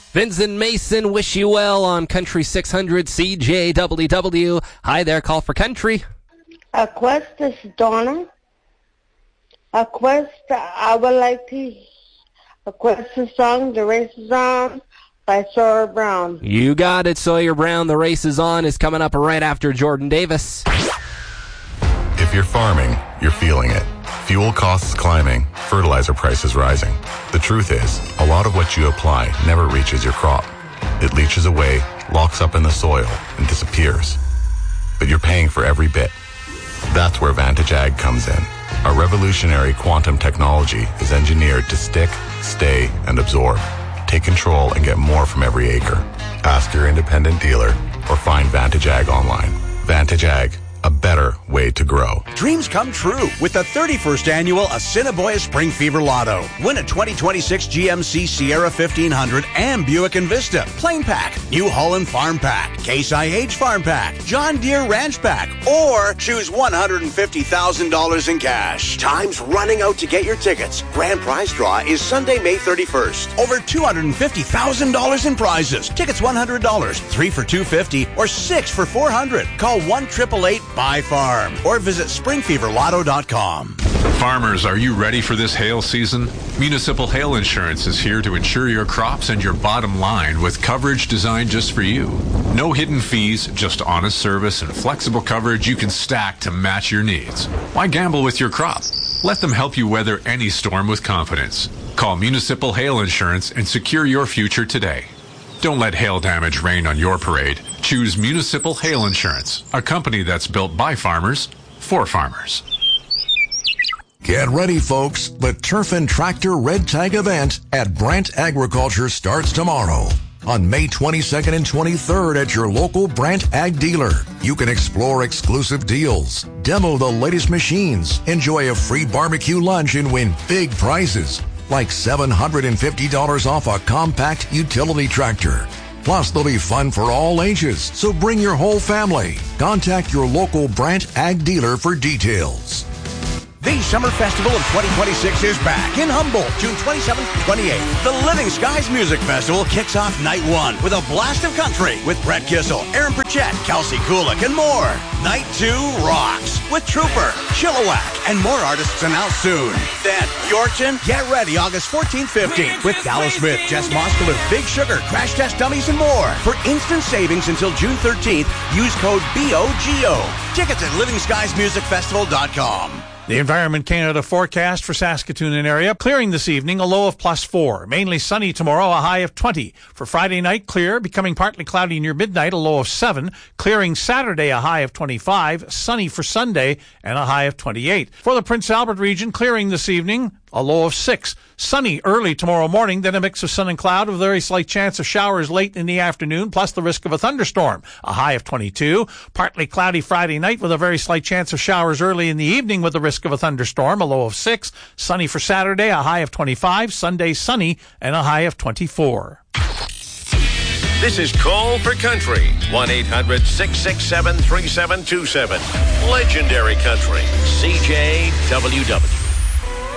Vincent Mason, wish you well on Country 600 CJWW. Hi there, call for country. This is Donna. I would like to request the song The Race Is On by Sawyer Brown. You got it, Sawyer Brown. The Race Is On is coming up right after Jordan Davis. If you're farming, you're feeling it. Fuel costs climbing, fertilizer prices rising. The truth is, a lot of what you apply never reaches your crop. It leaches away, locks up in the soil, and disappears. But you're paying for every bit. That's where Vantage Ag comes in. Our revolutionary quantum technology is engineered to stick, stay, and absorb. Take control and get more from every acre. Ask your independent dealer or find Vantage Ag online. Vantage Ag, a better way to grow. Dreams come true with the 31st annual Assiniboia Spring Fever Lotto. Win a 2026 GMC Sierra 1500 and Buick Envista, Plain Pack, New Holland Farm Pack, Case IH Farm Pack, John Deere Ranch Pack, or choose $150,000 in cash. Time's running out to get your tickets. Grand prize draw is Sunday, May 31st. Over $250,000 in prizes. Tickets $100, 3 for $250, or 6 for $400. Call 1-888-BUY-FARM or visit springfeverlotto.com. Farmers, are you ready for this hail season? Municipal Hail Insurance is here to insure your crops and your bottom line with coverage designed just for you. No hidden fees, just honest service and flexible coverage you can stack to match your needs. Why gamble with your crop? Let them help you weather any storm with confidence. Call Municipal Hail Insurance and secure your future today. Don't let hail damage rain on your parade. Choose Municipal Hail Insurance, a company that's built by farmers, for farmers. Get ready, folks. The Turf and Tractor Red Tag event at Brandt Agriculture starts tomorrow. On May 22nd and 23rd at your local Brandt Ag dealer, you can explore exclusive deals, demo the latest machines, enjoy a free barbecue lunch, and win big prizes like $750 off a compact utility tractor. Plus, there'll be fun for all ages, so bring your whole family. Contact your local Brandt Ag dealer for details. The Summer Festival of 2026 is back in Humboldt, June 27th to 28th. The Living Skies Music Festival kicks off night one with a blast of country with Brett Kissel, Aaron Pritchett, Kelsey Kulik, and more. Night two rocks with Trooper, Chilliwack, and more artists announced soon. Then, Yorkton, get ready August 14th, 15th with Dallas Smith, Jess Moskowitz, Big Sugar, Crash Test Dummies, and more. For instant savings until June 13th, use code BOGO. Tickets at livingskiesmusicfestival.com. The Environment Canada forecast for Saskatoon and area. Clearing this evening, a low of +4. Mainly sunny tomorrow, a high of 20. For Friday night, clear, becoming partly cloudy near midnight, a low of 7. Clearing Saturday, a high of 25. Sunny for Sunday, and a high of 28. For the Prince Albert region, clearing this evening, a low of 6. Sunny early tomorrow morning, then a mix of sun and cloud with a very slight chance of showers late in the afternoon, plus the risk of a thunderstorm, a high of 22. Partly cloudy Friday night with a very slight chance of showers early in the evening with the risk of a thunderstorm, a low of 6. Sunny for Saturday, a high of 25. Sunday sunny, and a high of 24. This is Call for Country. 1-800-667-3727. Legendary Country. CJWW.